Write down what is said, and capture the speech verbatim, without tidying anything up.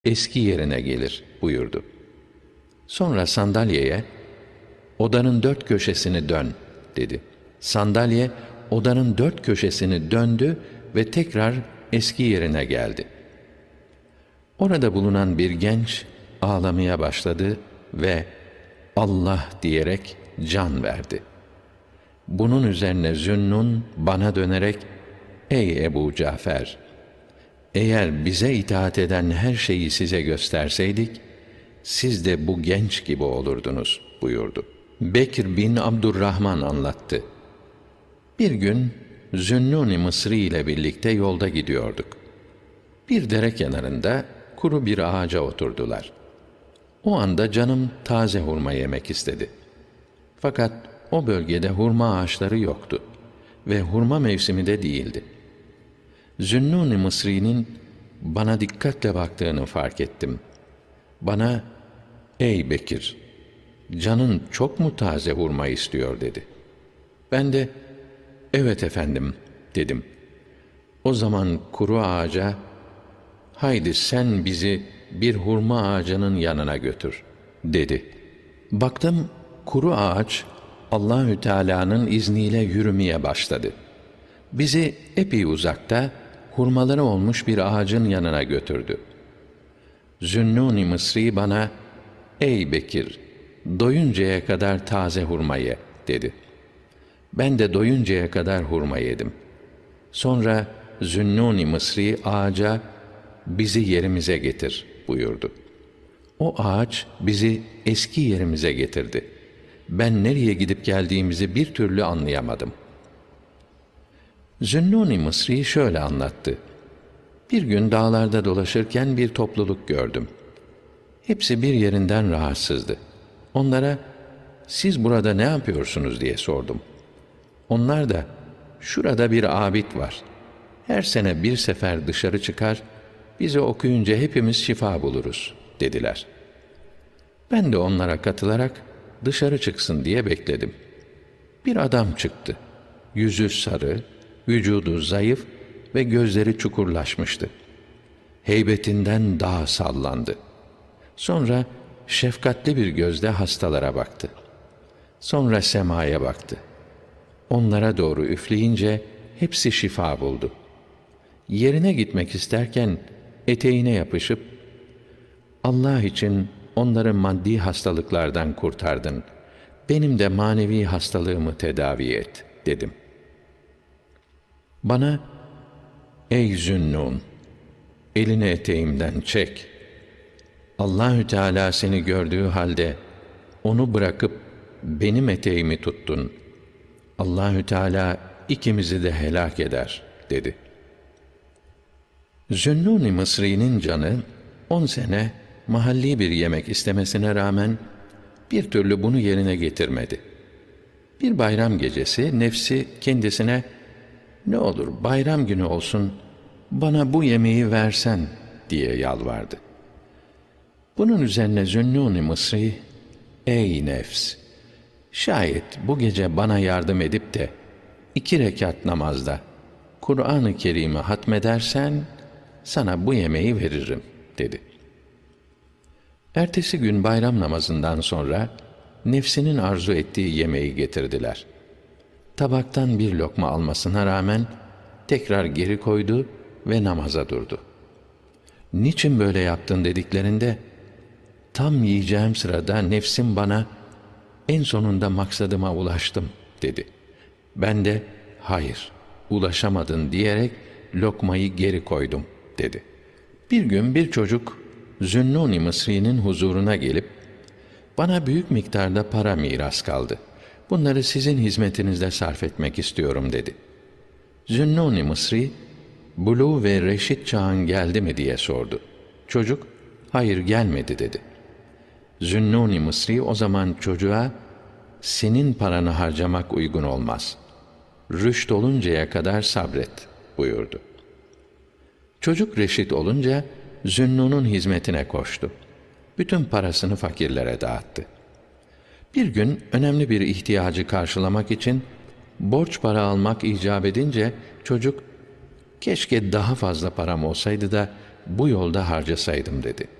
eski yerine gelir buyurdu. Sonra sandalyeye, odanın dört köşesini dön dedi. Sandalye odanın dört köşesini döndü ve tekrar eski yerine geldi. Orada bulunan bir genç ağlamaya başladı ve Allah diyerek can verdi. Bunun üzerine Zünnun bana dönerek, ey Ebu Cafer, eğer bize itaat eden her şeyi size gösterseydik, siz de bu genç gibi olurdunuz buyurdu. Bekir bin Abdurrahman anlattı. Bir gün Zünnun-i Mısri ile birlikte yolda gidiyorduk. Bir dere kenarında kuru bir ağaca oturdular. O anda canım taze hurma yemek istedi. Fakat o bölgede hurma ağaçları yoktu ve hurma mevsimi de değildi. Zünnun-i Mısri'nin bana dikkatle baktığını fark ettim. Bana, ey Bekir, canın çok mu taze hurma istiyor dedi. Ben de, evet efendim dedim. O zaman kuru ağaca, haydi sen bizi bir hurma ağacının yanına götür dedi. Baktım kuru ağaç Allahü Teala'nın izniyle yürümeye başladı. Bizi epey uzakta hurmaları olmuş bir ağacın yanına götürdü. Zünnun-i Mısri bana, ey Bekir, doyuncaya kadar taze hurma ye dedi. Ben de doyuncaya kadar hurma yedim. Sonra Zünnun-i Mısri ağaca, bizi yerimize getir buyurdu. O ağaç bizi eski yerimize getirdi. Ben nereye gidip geldiğimizi bir türlü anlayamadım. Zünnun-i Mısri şöyle anlattı. Bir gün dağlarda dolaşırken bir topluluk gördüm. Hepsi bir yerinden rahatsızdı. Onlara, siz burada ne yapıyorsunuz diye sordum. Onlar da, şurada bir abid var. Her sene bir sefer dışarı çıkar, bizi okuyunca hepimiz şifa buluruz dediler. Ben de onlara katılarak dışarı çıksın diye bekledim. Bir adam çıktı. Yüzü sarı, vücudu zayıf ve gözleri çukurlaşmıştı. Heybetinden dağ sallandı. Sonra şefkatli bir gözle hastalara baktı. Sonra semaya baktı. Onlara doğru üfleyince hepsi şifa buldu. Yerine gitmek isterken eteğine yapışıp, Allah için onları maddi hastalıklardan kurtardın, benim de manevi hastalığımı tedavi et dedim. Bana, ey Zünnun, elini eteğimden çek. Allahü Teala seni gördüğü halde onu bırakıp benim eteğimi tuttun. Allahü Teala ikimizi de helak eder dedi. Zünnun-i Mısri'nin canı on sene mahalli bir yemek istemesine rağmen bir türlü bunu yerine getirmedi. Bir bayram gecesi nefsi kendisine, ne olur bayram günü olsun, bana bu yemeği versen diye yalvardı. Bunun üzerine Zünnun-i Mısri, ey nefs, şayet bu gece bana yardım edip de iki rekat namazda Kur'an-ı Kerim'i hatmedersen sana bu yemeği veririm dedi. Ertesi gün bayram namazından sonra nefsinin arzu ettiği yemeği getirdiler. Tabaktan bir lokma almasına rağmen tekrar geri koydu ve namaza durdu. Niçin böyle yaptın dediklerinde, tam yiyeceğim sırada nefsim bana, en sonunda maksadıma ulaştım dedi. Ben de, hayır, ulaşamadın diyerek lokmayı geri koydum dedi. Bir gün bir çocuk Zünnun-i Mısri'nin huzuruna gelip, bana büyük miktarda para miras kaldı. Bunları sizin hizmetinizde sarf etmek istiyorum dedi. Zünnun-i Mısri, buluğ ve reşit çağın geldi mi diye sordu. Çocuk, hayır gelmedi dedi. Zünnun-i Mısri o zaman çocuğa, senin paranı harcamak uygun olmaz. Rüşt oluncaya kadar sabret buyurdu. Çocuk reşit olunca Zünnun'un hizmetine koştu. Bütün parasını fakirlere dağıttı. Bir gün önemli bir ihtiyacı karşılamak için borç para almak icap edince çocuk, keşke daha fazla param olsaydı da bu yolda harcasaydım dedi.